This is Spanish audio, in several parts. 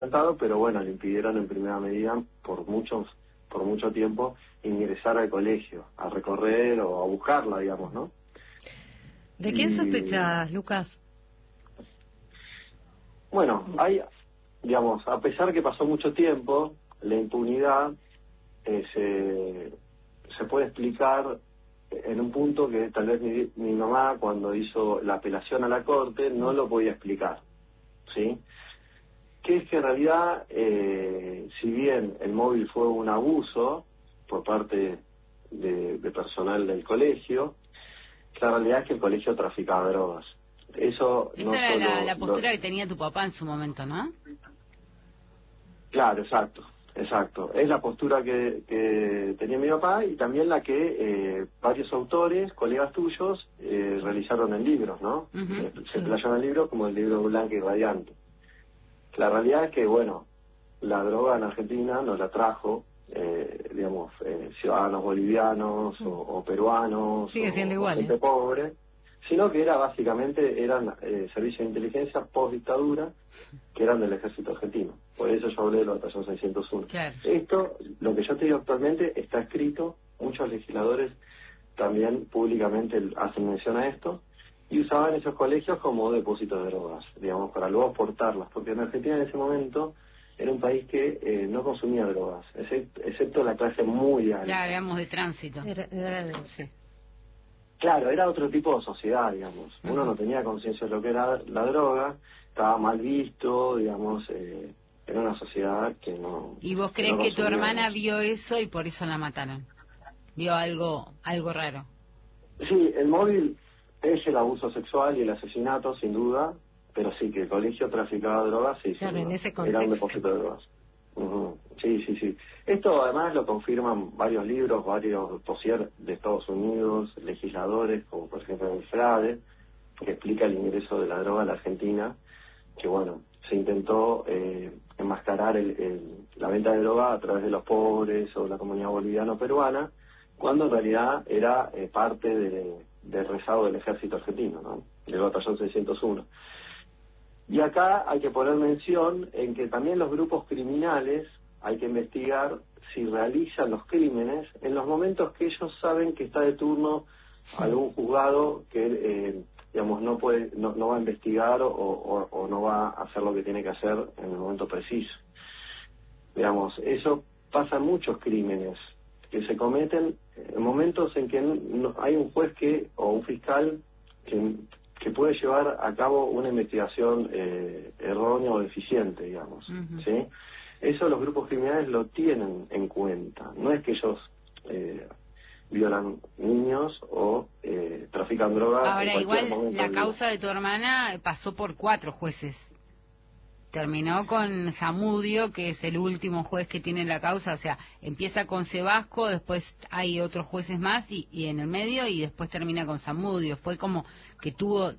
pero bueno, le impidieron en primera medida por mucho tiempo ingresar al colegio, a recorrer o a buscarla, digamos, ¿no? ¿De quién sospechas, Lucas? Bueno, digamos, a pesar que pasó mucho tiempo, la impunidad se puede explicar en un punto que tal vez mi mamá, cuando hizo la apelación a la corte, no lo podía explicar, ¿sí? Que es que en realidad, si bien el móvil fue un abuso por parte de personal del colegio, la realidad es que el colegio traficaba drogas. Esa no era solo la postura que tenía tu papá en su momento, ¿no? Claro, exacto. Es la postura que tenía mi papá y también la que varios autores, colegas tuyos, realizaron en libros, ¿no? Se playaron en libros como el libro Blanca y Radiante. La realidad es que, bueno, la droga en Argentina nos la trajo, ciudadanos bolivianos o peruanos, sigue siendo o igual, gente pobre, sino que eran servicios de inteligencia post-dictadura que eran del ejército argentino. Por eso yo hablé de la batallón 601. Claro. Esto, lo que yo te digo actualmente, está escrito, muchos legisladores también públicamente hacen mención a esto, y usaban esos colegios como depósitos de drogas, digamos, para luego exportarlas, porque en Argentina en ese momento era un país que no consumía drogas, excepto la clase muy alta. Claro, éramos de tránsito. Sí. Claro, era otro tipo de sociedad, digamos. Uno no tenía conciencia de lo que era la droga, estaba mal visto, digamos, era una sociedad que no... ¿Y vos crees que tu hermana vio eso y por eso la mataron? ¿Vio algo raro? Sí, el móvil es el abuso sexual y el asesinato, sin duda, pero sí que el colegio traficaba drogas, sí, claro, sin en duda. ese contexto. Era un depósito de drogas. Sí. Esto además lo confirman varios libros, varios dossiers de Estados Unidos, legisladores, como por ejemplo el Frade, que explica el ingreso de la droga a la Argentina, que bueno, se intentó enmascarar la venta de droga a través de los pobres o la comunidad boliviano-peruana, cuando en realidad era parte del rezago del ejército argentino, ¿no? Del batallón 601. Y acá hay que poner mención en que también los grupos criminales hay que investigar si realizan los crímenes en los momentos que ellos saben que está de turno algún juzgado que no va a investigar o no va a hacer lo que tiene que hacer en el momento preciso. Digamos, eso pasa en muchos crímenes que se cometen en momentos en que no hay un juez o un fiscal que puede llevar a cabo una investigación errónea o deficiente, digamos, ¿sí? Eso los grupos criminales lo tienen en cuenta. No es que ellos violan niños o trafican drogas. Ahora, igual la causa de tu hermana pasó por 4 jueces. Terminó con Zamudio, que es el último juez que tiene la causa, o sea, empieza con Sebasco, después hay otros jueces más y en el medio, y después termina con Zamudio. Fue como que tuvo,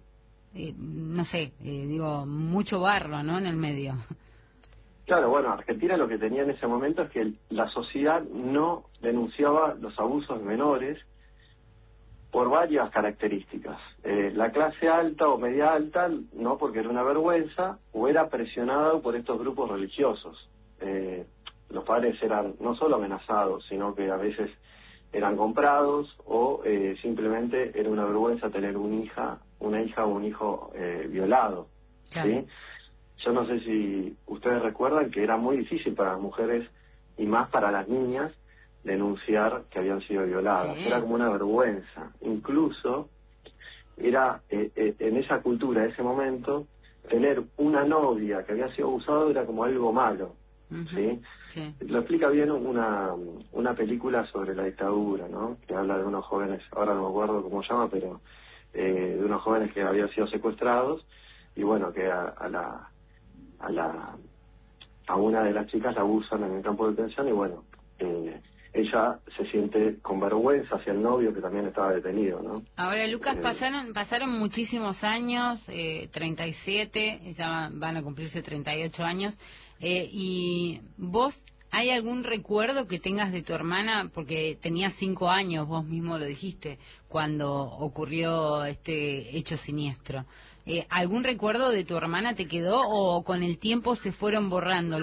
mucho barro, ¿no?, en el medio. Claro, bueno, Argentina lo que tenía en ese momento es que la sociedad no denunciaba los abusos menores por varias características. La clase alta o media alta, no, porque era una vergüenza, o era presionada por estos grupos religiosos. Los padres eran no solo amenazados, sino que a veces eran comprados, o simplemente era una vergüenza tener una hija o un hijo violado. Claro. ¿Sí? Yo no sé si ustedes recuerdan que era muy difícil para las mujeres, y más para las niñas, denunciar que habían sido violadas. Sí. Era como una vergüenza. Incluso era en esa cultura, en ese momento, tener una novia que había sido abusada era como algo malo. ¿Sí? Sí. Lo explica bien una película sobre la dictadura, ¿no? Que habla de unos jóvenes, ahora no me acuerdo cómo se llama, pero de unos jóvenes que habían sido secuestrados, y bueno, que a una de las chicas la abusan en el campo de detención, y bueno, ella se siente con vergüenza hacia el novio, que también estaba detenido, ¿no? Ahora, Lucas, pasaron muchísimos años, 37, ya van a cumplirse 38 años, y vos ¿Hay algún recuerdo que tengas de tu hermana? Porque tenías 5 años, vos mismo lo dijiste, cuando ocurrió este hecho siniestro. ¿Algún recuerdo de tu hermana te quedó o con el tiempo se fueron borrando